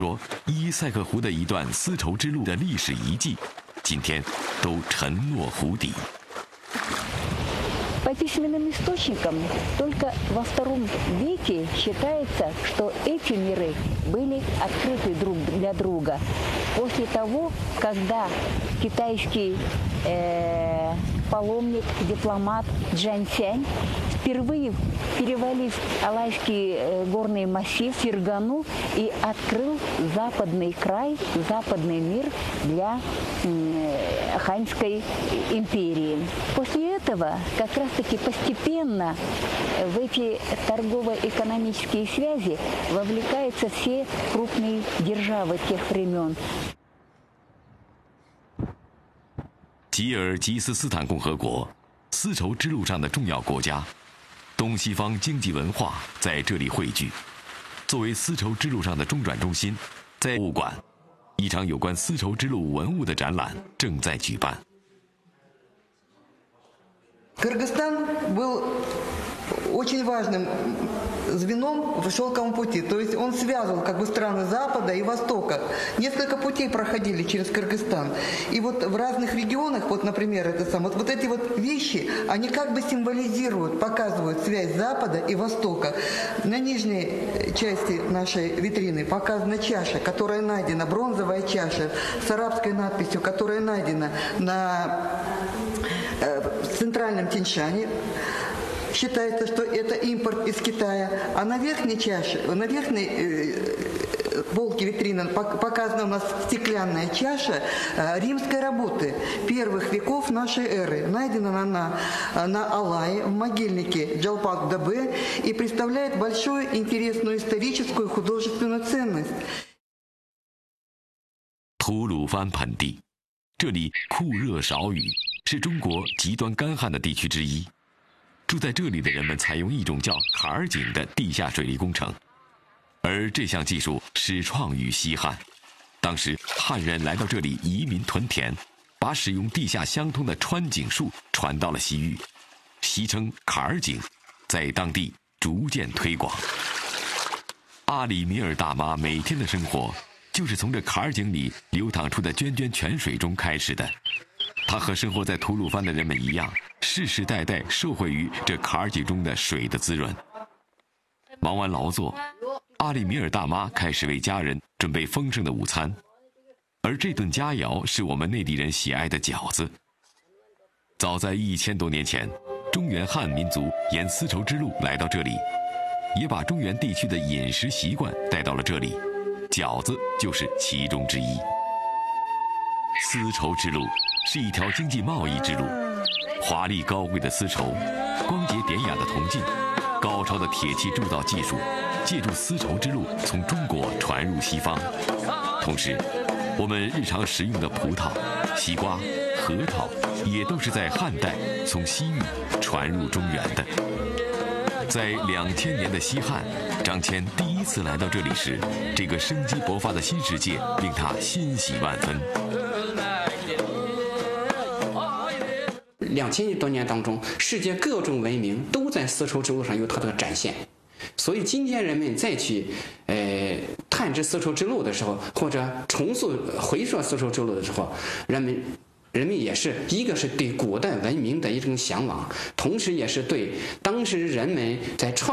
说伊塞克湖的一段丝绸之路的历史遗迹，今天都沉落湖底。 По письменным источникам, только во II веке считается, что эти миры были открыты друг для друга. После того, когда китайский паломник, дипломат Джан Цянь, впервые перевалив Алайский горный массив, Фергану, и открыл западный край, западный мир для Ханьской империи. После этого как раз-таки постепенно в эти торгово-экономические связи вовлекаются все крупные державы тех времен. 吉尔吉斯斯坦共和国，丝绸之路上的重要国家，东西方经济文化在这里汇聚。作为丝绸之路上的中转中心，在博物馆，一场有关丝绸之路文物的展览正在举办。 Кыргызстан был очень важным звеном в шелковом пути, то есть он связывал как бы страны Запада и Востока. Несколько путей проходили через Кыргызстан. И вот в разных регионах, вот, например, вот эти вот вещи, они как бы символизируют, показывают связь Запада и Востока. На нижней части нашей витрины показана чаша, которая найдена, бронзовая чаша с арабской надписью, которая найдена в центральном Тяньшане. Считается, что это импорт из Китая. А на верхней чаше, на верхней полке витрины показана у нас стеклянная чаша римской работы первых веков нашей эры. Найдена она на Алае, в могильнике Джалпак-Дабе, и представляет большую интересную историческую и художественную ценность. 吐鲁番盆地，这里酷热少雨，是中国极端干旱的地区之一。住在这里的人们采用一种叫坎儿井的地下水利工程，而这项技术始创于西汉。当时汉人来到这里移民屯田，把使用地下相通的穿井术传到了西域，习称坎儿井，在当地逐渐推广。阿里米尔大妈每天的生活就是从这坎儿井里流淌出的涓涓泉水中开始的。她和生活在吐鲁番的人们一样，世世代代受惠于这坎儿井中的水的滋润。忙完劳作，阿里米尔大妈开始为家人准备丰盛的午餐，而这顿佳肴是我们内地人喜爱的饺子。早在1000多年前，中原汉民族沿丝绸之路来到这里，也把中原地区的饮食习惯带到了这里，饺子就是其中之一。丝绸之路是一条经济贸易之路，华丽高贵的丝绸，光洁典雅的铜镜，高超的铁器铸造技术，借助丝绸之路从中国传入西方。同时，我们日常食用的葡萄、西瓜、核桃，也都是在汉代从西域传入中原的。在2000年的西汉，张骞第一次来到这里时，这个生机勃发的新世界令他欣喜万分。 2000多年当中，世界各种文明都在丝绸之路上有它的展现，所以今天人们再去探知丝绸之路的时候，或者回溯丝绸之路的时候，人们也是一个是对古代文明的一种向往，同时也是对当时人们在创